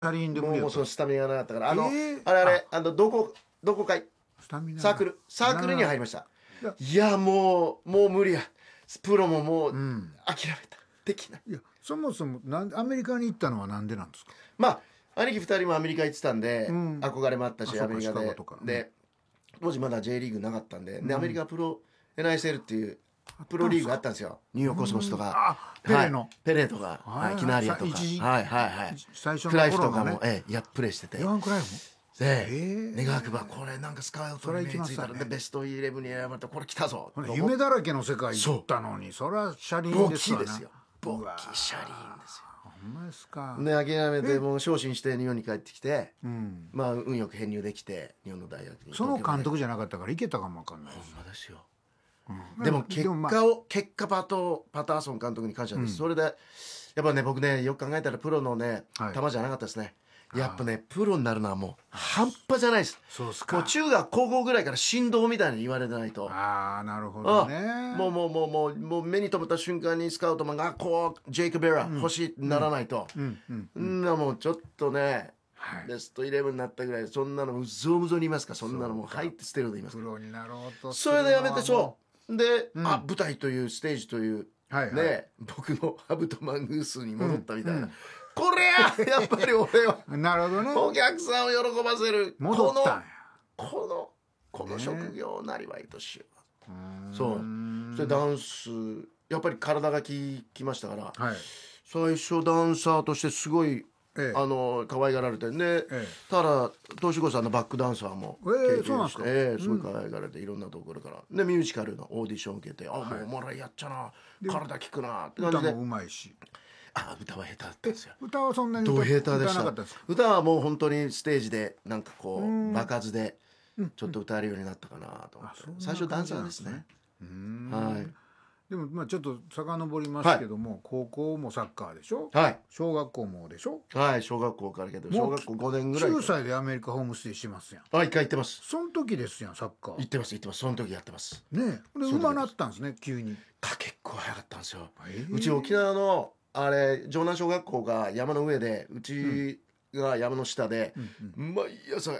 ャリンで無理やった。 もうそのスタミナがなかったからどこかスタミナサークルに入りました。いやもう無理や、プロももう諦めた、できない。 いやそもそもアメリカに行ったのはなんでなんですか。 まあ兄貴2人もアメリカ行ってたんで、憧れもあったし、アメリカで当時まだ J リーグなかったんで、アメリカプロ NISL っていうプロリーグがあったんですよ。ニューヨークコスモスとか、ペレとか、キナーリアとか、 最初のクライフとかもプレーしてて、 ヨハン・クライフも願わくばこれなんかスカウトに目ついたらベストイレブンに選ばれた、これ来たぞ、 夢だらけの世界行ったのに、それは車輪ですわな。 簿記ですよ、簿記車輪ですよ。 ほんまですか。 で諦めてもう昇進して日本に帰ってきて、まあ運よく編入できて日本の大学に。 その監督じゃなかったから行けたかもわかんない。 ほんまですよ。でも結果パターソン監督に感謝です。それでやっぱね、僕ねよく考えたらプロのね球じゃなかったですね。やっぱねプロになるのはもう半端じゃないです。 そうですか。 もう中学高校ぐらいから振動みたいに言われてないと。 ああなるほどね。 もう目に留めた瞬間にスカウトマンがこうジェイク・ベラ欲しいってならないと、もうちょっとねベストイレブンになったぐらい、そんなのうぞうぞにいますか、そんなのもう入って捨てると言いますか。 プロになろうとそれでやめて、そうで舞台というステージというね、僕のハブとマングースに戻ったみたいな。これやっぱり俺はなるほどね、 お客さんを喜ばせる戻ったんや。 この職業をなりわいとしよう。そうそれダンスやっぱり体がきましたから、最初ダンサーとしてすごい可愛がられてね。ただ東志子さんのバックダンサーも経験して、すごい可愛がられて、いろんなところからでミュージカルのオーディション受けて、もうおもろいやっちゃな、体効くなって感じで。 歌もうまいし。 歌は下手だったんですよ。 歌はそんなに下手でした。 歌わなかったですか。 歌はもう本当にステージでなんかこう場数でちょっと歌えるようになったかなと思って。最初ダンサーですね。でもまあちょっと遡りますけども、高校もサッカーでしょ。小学校もでしょ。 小学校からけど小学校5年ぐらい。 9歳でアメリカホームステイしますやん。 一回行ってます。 その時ですやん、サッカー。 行ってます。その時やってますね。でうまなったんですね、急に。 結構早かったんですよ。うち沖縄の城南小学校が山の上で、うちが山の下で、毎朝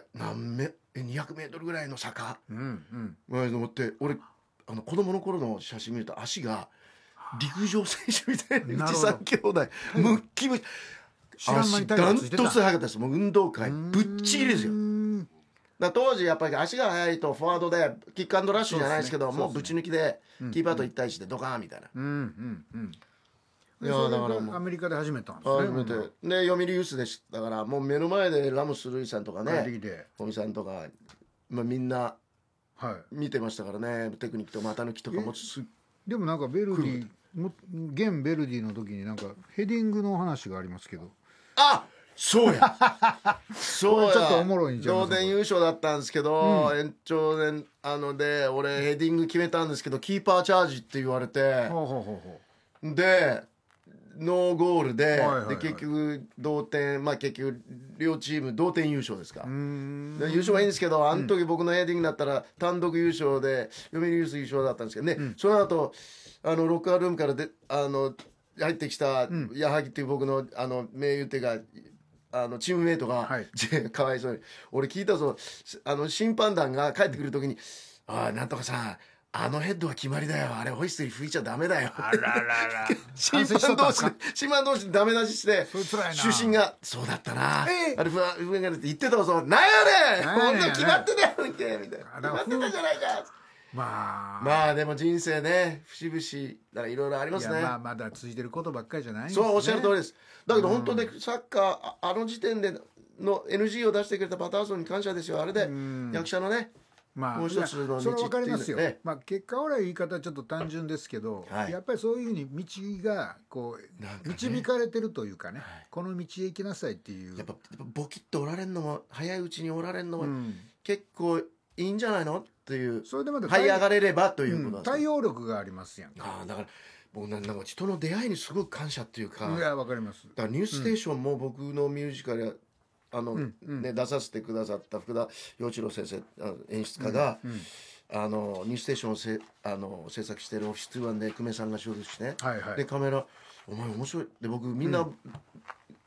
200メートルぐらいの坂登って、俺子供の頃の写真見ると足が陸上選手みたいな、うち3兄弟ムッキムキ、足ダントツで速かったです。もう運動会ぶっちぎりですよ。当時やっぱり足が速いとフォワードでキックアンドラッシュじゃないですけど、もうぶち抜きでキーパーと1対1でドカーンみたいな。 いやだからアメリカで始めたんですね。 初めてで読売ユースでしたから、もう目の前でラムス・ルイさんとかね、小見さんとか、みんな見てましたからね。テクニックと股抜きとかも。 でもなんかベルディ現ベルディの時になんかヘディングの話がありますけど。 そうやそうや、 ちょっとおもろいんじゃん。 同点優勝だったんですけど、延長でで俺ヘディング決めたんですけど、キーパーチャージって言われて、でノーゴールで結局同点、結局両チーム同点優勝ですか。優勝はいいんですけど、あの時僕のヘディングだったら単独優勝で読売ユース優勝だったんですけどね。その後ロッカールームから入ってきた矢作っていう僕の盟友っていうかチームメイトが、かわいそうに俺聞いたぞ、審判団が帰ってくる時に「なんとかさん、あのヘッドは決まりだよ、あれホイッスル吹いちゃダメだよ」審判同士でダメ出しして、主審が「そうだったな、あれ上がって言ってたぞ、なんやねん、こんな決まってたよみたいな、決まってたじゃないか」。まあでも人生ね、節々だからいろいろありますね。 まだ続いてることばっかりじゃないんですね。そうおっしゃる通りです。だけど本当ね、サッカーあの時点での NG を出してくれたパターソンに感謝ですよ。あれで役者のね、もう一つの道っていう。 それ分かりますよ。結果俺は言い方ちょっと単純ですけど、やっぱりそういうふうに道がこう導かれてるというかね、この道へ行きなさいっていう。 やっぱボキッとおられんのも、早いうちにおられんのも結構いいんじゃないのっていう。それでまた這い上がれればということなんです。 対応力がありますやん。 だから僕なんか人の出会いにすごく感謝っていうか。 いやわかります。 だからニューステーションも僕のミュージカルや出させてくださった福田陽一郎先生、演出家が、ニューステーションを制作しているオフィス21で久米さんが所属して、でカメラ「お前面白い」で僕みんな、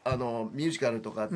ミュージカルとか